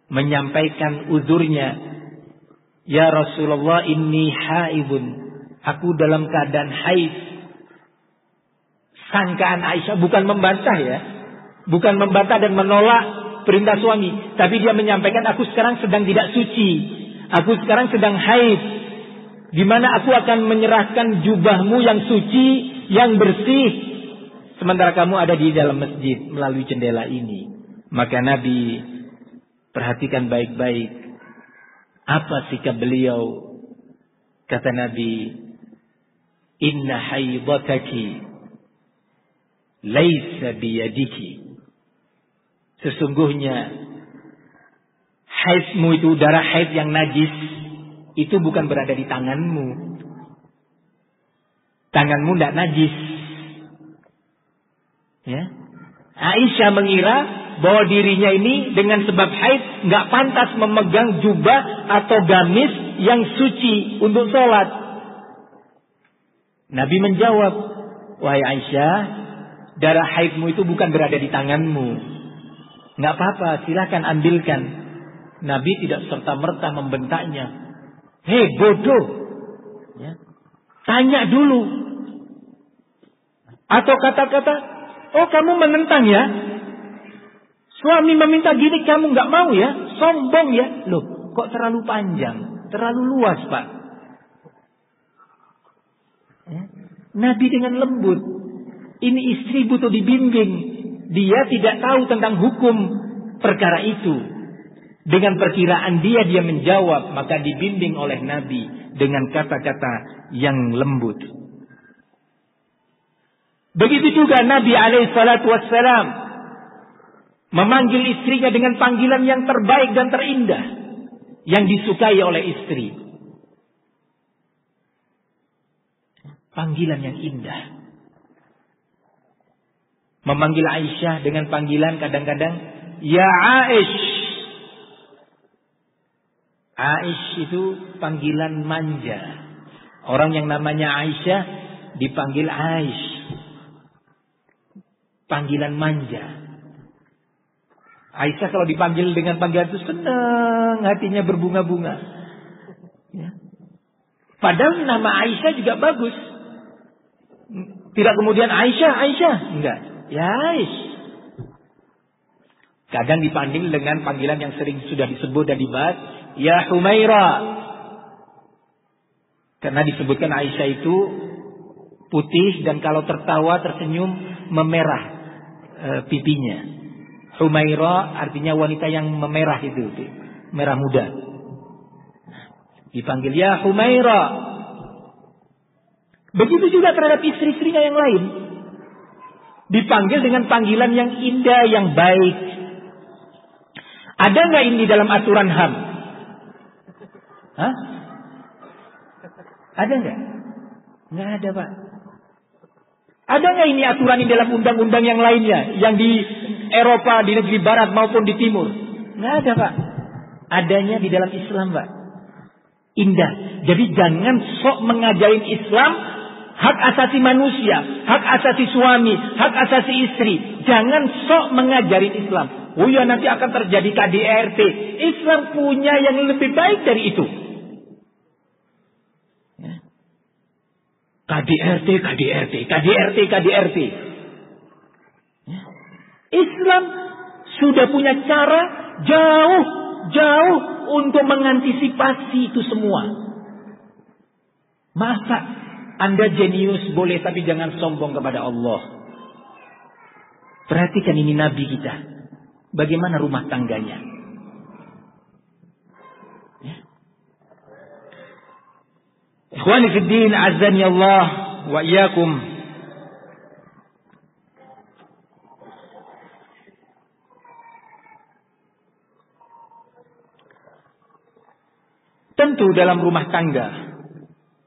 menyampaikan uzurnya. Ya Rasulullah, inni haibun. Aku dalam keadaan haid. Sangkaan Aisyah bukan membantah ya. Bukan membantah dan menolak perintah suami. Tapi dia menyampaikan, aku sekarang sedang tidak suci. Aku sekarang sedang haid. Di mana aku akan menyerahkan jubahmu yang suci, yang bersih. Sementara kamu ada di dalam masjid melalui jendela ini. Maka Nabi perhatikan baik-baik. Apa sikap beliau? Kata Nabi, inna haidataki laisa biyadiki. Sesungguhnya haidmu itu, darah haid yang najis, itu bukan berada di tanganmu. Tanganmu tidak najis. Ya. Aisyah mengira bahwa dirinya ini dengan sebab haid nggak pantas memegang jubah atau gamis yang suci untuk sholat. Nabi menjawab, wahai Aisyah, darah haidmu itu bukan berada di tanganmu. Nggak apa-apa, silakan ambilkan. Nabi tidak serta-merta membentaknya. Hei bodoh, ya. Tanya dulu. Atau kata-kata, oh kamu menentang ya? Suami meminta gini kamu nggak mau ya? Sombong ya? Loh, kok terlalu panjang, terlalu luas Pak? Ya. Nabi dengan lembut. Ini istri butuh dibimbing. Dia tidak tahu tentang hukum perkara itu. Dengan perkiraan dia menjawab, maka dibimbing oleh Nabi dengan kata-kata yang lembut. Begitu juga Nabi alaihissalatu wassalam memanggil istrinya dengan panggilan yang terbaik dan terindah yang disukai oleh istri. Panggilan yang indah. Memanggil Aisyah dengan panggilan kadang-kadang ya Aish. Aish itu panggilan manja. Orang yang namanya Aisyah dipanggil Aish. Panggilan manja. Aisyah kalau dipanggil dengan panggilan itu senang, hatinya berbunga-bunga. Ya. Padahal nama Aisyah juga bagus. Tidak kemudian Aisyah, enggak. Ya Aish. Kadang dipanggil dengan panggilan yang sering sudah disebut dan dibahas, ya Humaira. Karena disebutkan Aisyah itu putih dan kalau tertawa tersenyum memerah pipinya. Humaira artinya wanita yang memerah itu, merah muda. Dipanggil ya Humaira. Begitu juga terhadap istri-istrinya yang lain. Dipanggil dengan panggilan yang indah, yang baik. Ada nggak ini dalam aturan HAM? Hah? Ada nggak? Nggak ada Pak. Ada nggak ini aturan ini dalam undang-undang yang lainnya, yang di Eropa, di negeri Barat maupun di Timur? Nggak ada Pak. Adanya di dalam Islam Pak. Indah. Jadi jangan sok mengajarin Islam. Hak asasi manusia, hak asasi suami, hak asasi istri. Jangan sok mengajarin Islam. Oh ya nanti akan terjadi KDRT. Islam punya yang lebih baik dari itu. Ya. KDRT. Ya. Islam sudah punya cara jauh untuk mengantisipasi itu semua. Masa Anda jenius boleh, tapi jangan sombong kepada Allah. Perhatikan ini Nabi kita. Bagaimana rumah tangganya. Ya. Ikhwani fiddin, azani Allah wa iyyakum. Tentu dalam rumah tangga